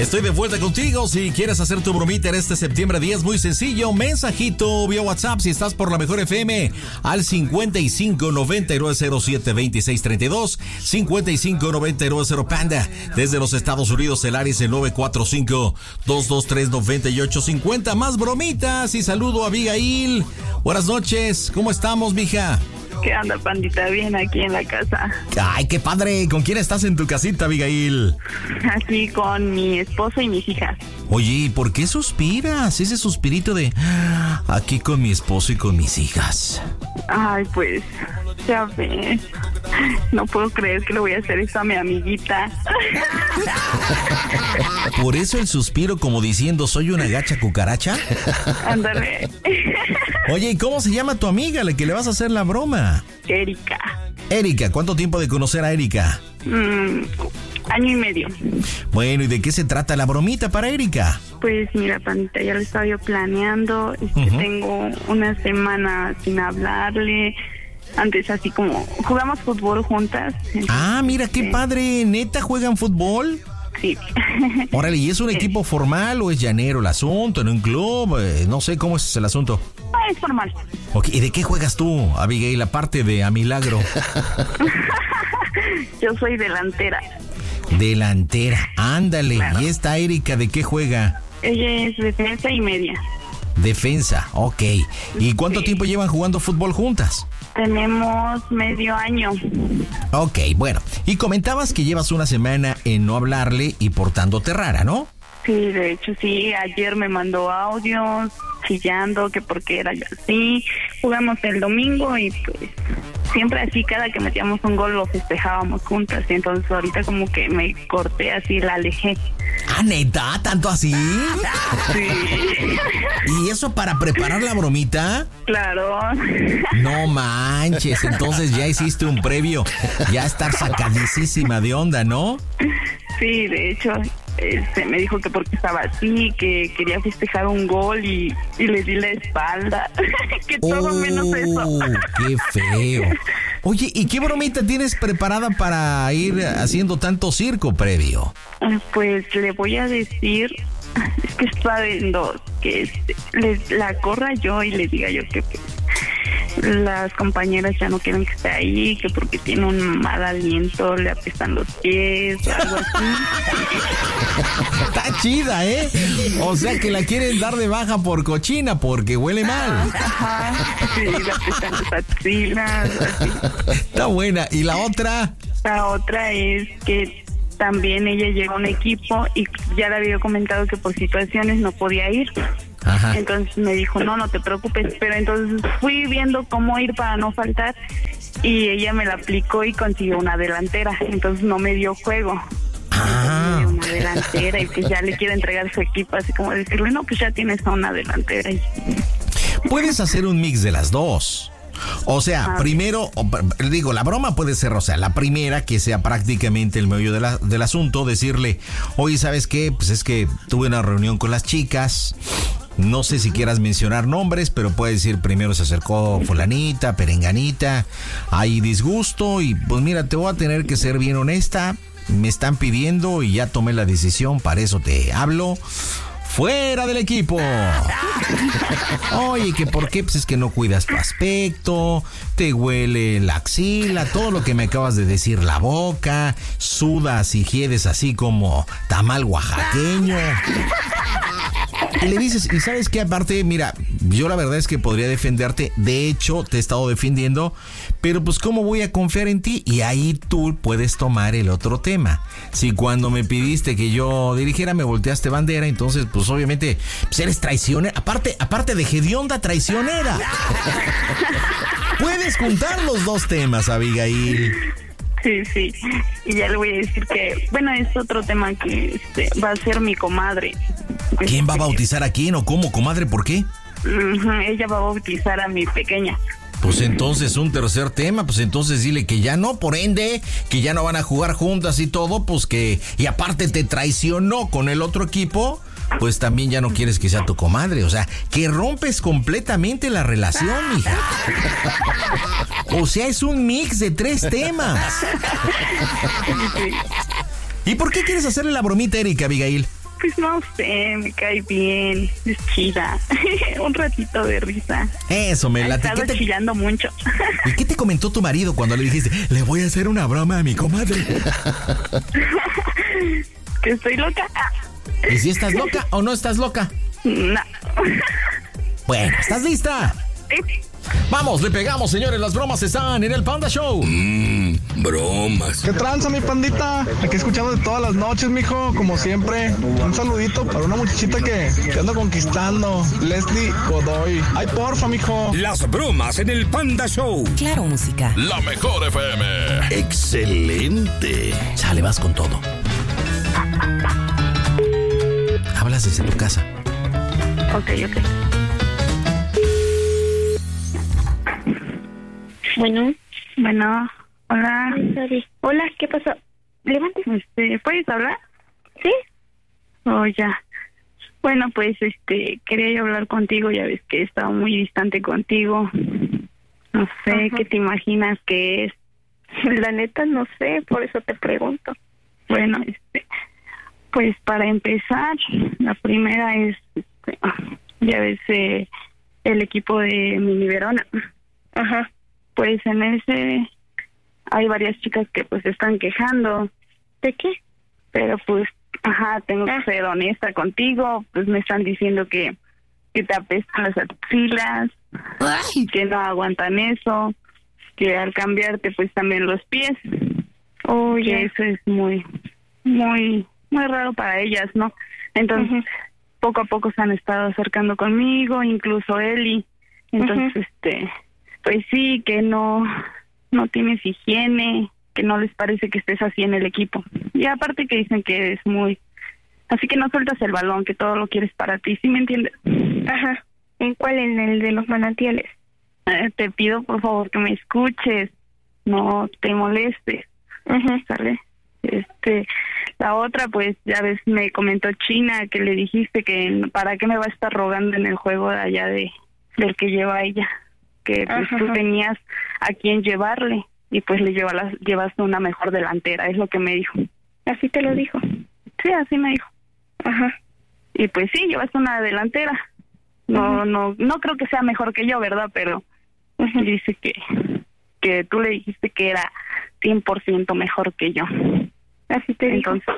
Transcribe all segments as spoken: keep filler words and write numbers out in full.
Estoy de vuelta contigo. Si quieres hacer tu bromita en este septiembre diez, muy sencillo. Mensajito vía WhatsApp si estás por la Mejor F M al cincuenta y cinco noventa y nueve cero siete veintiséis treinta y dos, cincuenta y cinco noventa y nueve cero Panda. Desde los Estados Unidos, el área es el nueve cuatro cinco, dos dos tres, nueve ocho cinco cero. Más bromitas y saludo a Abigail. Buenas noches. ¿Cómo estamos, mija? ¿Qué onda, pandita? Bien aquí en la casa. Ay, qué padre. ¿Con quién estás en tu casita, Abigail? Aquí con mi esposo y mis hijas. Oye, ¿por qué suspiras? Ese suspirito de aquí con mi esposo y con mis hijas. Ay, pues, ya ves. No puedo creer que le voy a hacer eso a mi amiguita. ¿Por eso el suspiro como diciendo soy una gacha cucaracha? Ándale. Oye, ¿y cómo se llama tu amiga, la que le vas a hacer la broma? Erika. Erika, ¿cuánto tiempo de conocer a Erika? Mm, año y medio. Bueno, ¿y de qué se trata la bromita para Erika? Pues mira, pandita, ya lo estaba yo planeando. Es que uh-huh. tengo una semana sin hablarle. Antes así como jugamos fútbol juntas. Entonces, ah, mira, qué padre. ¿Neta juegan fútbol? Sí. Órale, ¿y es un equipo formal o es llanero el asunto, en un club? Eh, no sé, ¿cómo es el asunto? Ah, es formal. Ok, ¿y de qué juegas tú, Abigail, aparte de a milagro? Yo soy delantera. Delantera, ándale. Claro. ¿Y esta Erika de qué juega? Ella es defensa y media. Defensa, ok. ¿Y cuánto sí. tiempo llevan jugando fútbol juntas? Tenemos medio año. Ok, bueno. Y comentabas que llevas una semana en no hablarle y portándote rara, ¿no? Sí, de hecho sí. Ayer me mandó audios chillando que porque era yo así. Jugamos el domingo y pues siempre así, cada que metíamos un gol lo festejábamos juntas. Y entonces ahorita como que me corté así, la alejé. ¿Ah, neta? ¿Tanto así? Sí. ¿Y eso para preparar la bromita? Claro. No manches, entonces ya hiciste un previo. Ya estar sacadísima de onda, ¿no? Sí, de hecho, este, me dijo que porque estaba así, que quería festejar un gol y, y le di la espalda. Que todo oh, menos eso. ¡Qué feo! Oye, ¿y qué bromita tienes preparada para ir haciendo tanto circo previo? Pues le voy a decir, es que está en dos, que este, les, la corra yo y le diga yo que pues, las compañeras ya no quieren que esté ahí, que porque tiene un mal aliento, le apestan los pies, algo así. Está chida, ¿eh? O sea que la quieren dar de baja por cochina, porque huele mal. Ajá, sí, le apestan las axilas, así. Está buena. ¿Y la otra? La otra es que también ella llegó a un equipo y ya le había comentado que por situaciones no podía ir. Ajá. Entonces me dijo, no, no te preocupes, pero entonces fui viendo cómo ir para no faltar y ella me la aplicó y consiguió una delantera, entonces no me dio juego. Ah. Me dio una delantera y pues ya le quiero entregar su equipo, así como decirle, no, pues ya tienes a una delantera. Y... puedes hacer un mix de las dos. O sea, ah, primero, digo, la broma puede ser, o sea, la primera que sea prácticamente el meollo de la, del asunto, decirle, oye, ¿sabes qué? Pues es que tuve una reunión con las chicas, no sé si quieras mencionar nombres, pero puedes decir, primero se acercó fulanita, perenganita, hay disgusto y pues mira, te voy a tener que ser bien honesta, me están pidiendo y ya tomé la decisión, para eso te hablo. ¡Fuera del equipo! Oye, ¿que por qué? Pues es que no cuidas tu aspecto, te huele la axila, todo lo que me acabas de decir, la boca, sudas y hiedes así como tamal oaxaqueño. Y le dices, y sabes qué, aparte, mira, yo la verdad es que podría defenderte, de hecho te he estado defendiendo, pero pues ¿cómo voy a confiar en ti? Y ahí tú puedes tomar el otro tema. Si cuando me pidiste que yo dirigiera me volteaste bandera, entonces pues obviamente pues eres traicionera, aparte, aparte de hedionda, traicionera. Puedes juntar los dos temas, Abigail. Sí, sí, y ya le voy a decir que, bueno, es otro tema que este, va a ser mi comadre. ¿Quién va a bautizar a quién o cómo, comadre? ¿Por qué? Uh-huh, ella va a bautizar a mi pequeña. Pues entonces un tercer tema, pues entonces dile que ya no, por ende, que ya no van a jugar juntas y todo, pues que, y aparte te traicionó con el otro equipo, pues también ya no quieres que sea tu comadre, o sea, que rompes completamente la relación, mija. O sea, es un mix de tres temas. ¿Y por qué quieres hacerle la bromita, Erika, Abigail? pues no sé, me cae bien, es chida. Un ratito de risa. Eso, me Ha late. estado ¿Qué te... chillando mucho. ¿Y qué te comentó tu marido cuando le dijiste, le voy a hacer una broma a mi comadre? ¿Que estoy loca? ¿Y si estás loca o no estás loca? No. Bueno, ¿estás lista? Sí. Vamos, le pegamos, señores. Las bromas están en el Panda Show. Mmm, bromas. ¿Qué tranza, mi pandita? Aquí escuchando de todas las noches, mijo, como siempre. Un saludito para una muchachita que, que ando conquistando, Leslie Godoy. Ay, porfa, mijo. Las bromas en el Panda Show. Claro, música. La mejor F M. Excelente. Sale, vas con todo. Hablas desde tu casa. Ok, ok. Bueno, Bueno, hola. hola, ¿qué pasó? Levántese. Este, ¿puedes hablar? ¿Sí? Oh, ya. Bueno, pues, este, quería yo hablar contigo. Ya ves que he estado muy distante contigo. No sé, Ajá. ¿qué te imaginas que es? La neta no sé, por eso te pregunto. Bueno, este, pues para empezar, la primera es, este, ya ves, eh, el equipo de Mini Verona. Ajá. Pues en ese hay varias chicas que pues se están quejando. ¿De qué? Pero pues, ajá, tengo Ah. que ser honesta contigo. Pues me están diciendo que, que te apestan las axilas, que no aguantan eso, que al cambiarte pues también los pies. Oye, Que eso es muy, muy, muy raro para ellas, ¿no? Entonces, Ujú. poco a poco se han estado acercando conmigo, incluso Eli. Entonces, Ujú. este, pues sí, que no, no tienes higiene, que no les parece que estés así en el equipo. Y aparte que dicen que eres muy, así que no sueltas el balón, que todo lo quieres para ti, ¿sí me entiendes? Ajá. ¿En cuál? ¿En el de los manantiales? Eh, te pido por favor que me escuches, no te molestes. Ajá. ¿Sale? Este, la otra, pues ya ves, me comentó China que le dijiste que para qué me va a estar rogando en el juego de allá de del que lleva ella, que pues Ajá. tú tenías a quien llevarle y pues le llevas llevaste una mejor delantera, es lo que me dijo. ¿Así te lo dijo? Sí, así me dijo. Ajá. Y pues sí, llevaste una delantera. No, Ujú. no, no creo que sea mejor que yo, ¿verdad? Pero Ujú. dice que que tú le dijiste que era cien por ciento mejor que yo. ¿Así te dijo? Entonces,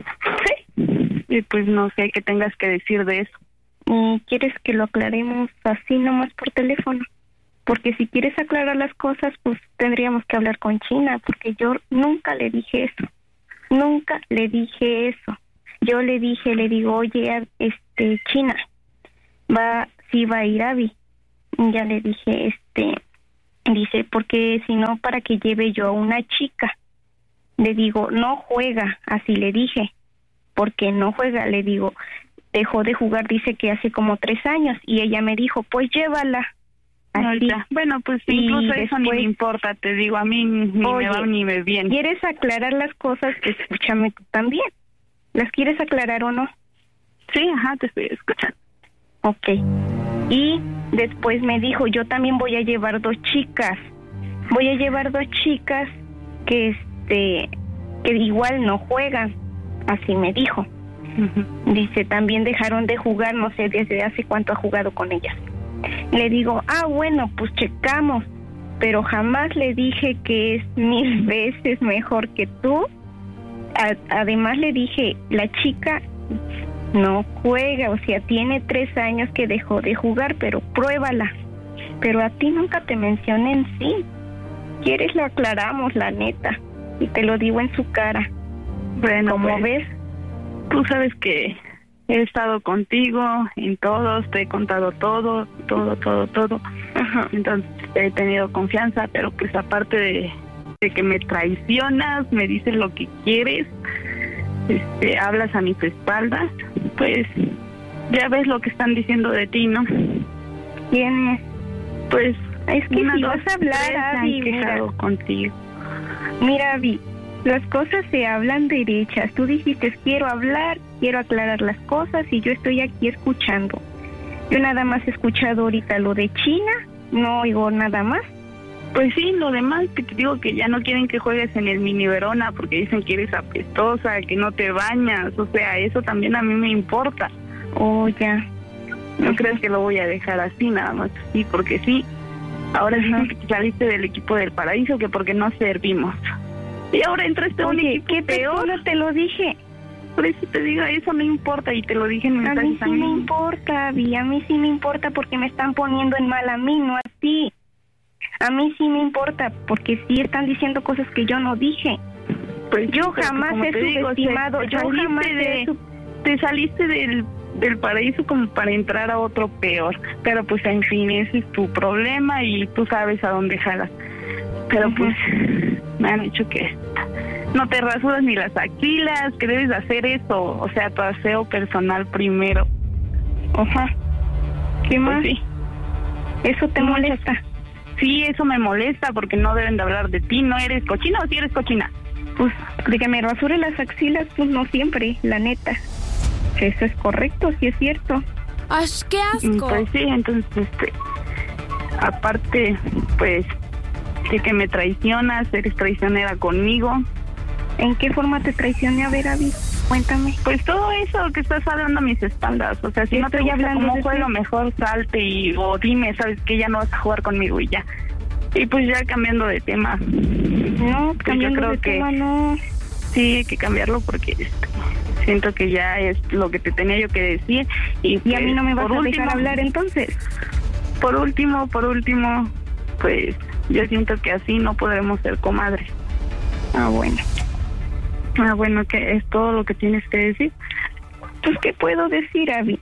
sí. Y pues no sé qué tengas que decir de eso. ¿Y quieres que lo aclaremos así nomás por teléfono? Porque si quieres aclarar las cosas, pues tendríamos que hablar con China, porque yo nunca le dije eso. Nunca le dije eso. Yo le dije, le digo, oye, este, China, va, sí va a ir Abby. Y ya le dije, este, dice, porque si no, para que lleve yo a una chica. Le digo, no juega, así le dije. Porque no juega, le digo, dejó de jugar, dice que hace como tres años. Y ella me dijo, pues llévala. Así. Ahorita. Bueno, pues Y incluso eso ni después- me importa, te digo, a mí ni Oye, me va ni me viene. ¿Quieres aclarar las cosas? Pues escúchame tú también. ¿Las quieres aclarar o no? Sí, ajá, te estoy escuchando. Ok. Y después me dijo, yo también voy a llevar dos chicas. Voy a llevar dos chicas que este que igual no juegan. Así me dijo. Ujú. Dice, también dejaron de jugar, no sé desde hace cuánto ha jugado con ellas. Le digo, ah, bueno, pues checamos. Pero jamás le dije que es mil veces mejor que tú. A- además le dije, la chica no juega, o sea, tiene tres años que dejó de jugar, pero pruébala. Pero a ti nunca te mencioné en sí. ¿Quieres lo aclaramos, la neta? Y te lo digo en su cara. Bueno, Como pues, ves, tú sabes que he estado contigo en todos, te he contado todo, todo, todo, todo. ajá, Entonces he tenido confianza, pero pues aparte de, de que me traicionas, me dices lo que quieres, este, hablas a mis espaldas, pues ya ves lo que están diciendo de ti, ¿no? tienes. Pues Es que una, si dos, vas a hablar, tres se han Abby, mira. quejado contigo. Mira, Vi, las cosas se hablan derechas. Tú dijiste, quiero hablar, quiero aclarar las cosas y yo estoy aquí escuchando. Yo nada más he escuchado ahorita lo de China, no oigo nada más. Pues sí, lo demás que te digo que ya no quieren que juegues en el mini Verona porque dicen que eres apestosa, que no te bañas, o sea, eso también a mí me importa. Oh, ya. No crees que lo voy a dejar así, nada más así, porque sí. Ahora dicen que te saliste del equipo del Paraíso, que porque no servimos. Y ahora entraste a un equipo ¿qué peor? No te lo dije. Por eso te digo, eso no importa y te lo dije en A mensajes mí sí me importa, Abby, a mí sí me importa porque me están poniendo en mal a mí, no a ti. A mí sí me importa porque sí están diciendo cosas que yo no dije. Pues yo pues, jamás he subestimado, te, te yo jamás de, he sub... te saliste del, del Paraíso como para entrar a otro peor. Pero pues en fin, ese es tu problema y tú sabes a dónde jalas. Pero uh-huh. pues me han dicho que no te rasuras ni las axilas, que debes hacer eso, o sea, tu aseo personal primero. Ajá. ¿Qué más? Pues sí. ¿Eso te molesta? Sí, eso me molesta porque no deben de hablar de ti. ¿No eres cochina o si eres cochina? Pues de que me rasure las axilas, pues no siempre, la neta. Eso es correcto, sí es cierto. ¡Ay, qué asco! Pues sí, entonces, este, aparte, pues, de que me traicionas, eres traicionera conmigo. ¿En qué forma te traicioné? A ver, Abby, cuéntame. Pues todo eso que estás hablando a mis espaldas. O sea, si no te estoy gusta hablando cómo de juego, ti. Mejor salte y o dime, sabes que ya no vas a jugar conmigo y ya. Y pues ya cambiando de tema. No, pues cambiando yo creo de que tema no. Sí, hay que cambiarlo porque este, siento que ya es lo que te tenía yo que decir. Y, pues, ¿Y a mí no me vas por a último, dejar hablar entonces? Por último, por último, pues yo siento que así no podremos ser comadres. Ah, bueno. Ah, bueno, ¿qué es todo lo que tienes que decir? Pues, ¿qué puedo decir, Abby?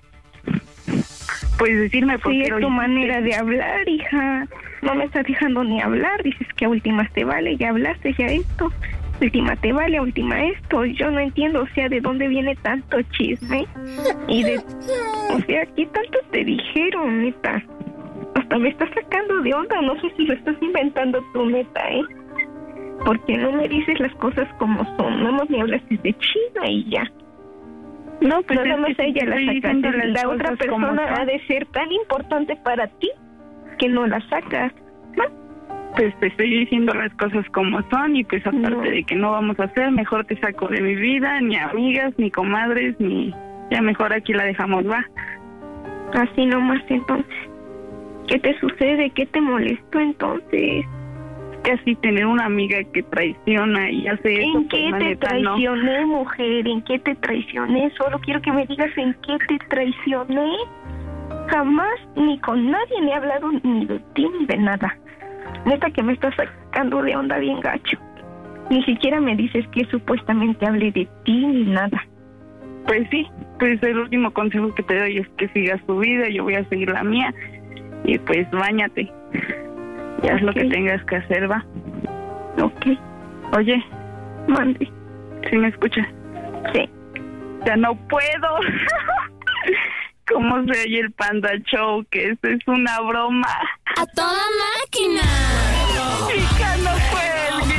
Pues decirme por sí, qué es lo tu hiciste. manera de hablar, hija. No me estás dejando ni hablar. Dices que a últimas te vale, ya hablaste, ya esto. Última te vale, a última esto. Yo no entiendo, o sea, de dónde viene tanto chisme. Y de... O sea, ¿qué tanto te dijeron, neta? Hasta me estás sacando de onda. No sé si lo estás inventando tú, neta, ¿eh? Porque no me dices las cosas como son. No me hablaste de China y ya. No, pues nada más que ella la sacaste. La otra persona ha de ser tan importante para ti que no la sacas, ¿no? Pues te estoy diciendo las cosas como son y pues aparte no. de que no vamos a hacer, mejor te saco de mi vida, ni amigas, ni comadres, ni... Ya mejor aquí la dejamos, va. Así nomás, entonces. ¿Qué te sucede? ¿Qué te molestó entonces? Que así tener una amiga que traiciona y hace eso. ¿En qué te traicioné, mujer? ¿En qué te traicioné? Solo quiero que me digas en qué te traicioné. Jamás ni con nadie me he hablado ni de ti ni de nada. Neta que me estás sacando de onda bien gacho. Ni siquiera me dices que supuestamente hablé de ti ni nada. Pues sí, pues el último consejo que te doy es que sigas tu vida, yo voy a seguir la mía. Y pues báñate. Ya es lo que tengas que hacer, va. Ok. Oye, mande. ¿Sí me escuchas? Sí. Ya no puedo. ¿Cómo se oye el Panda Show? Que esto es una broma. ¡A toda máquina!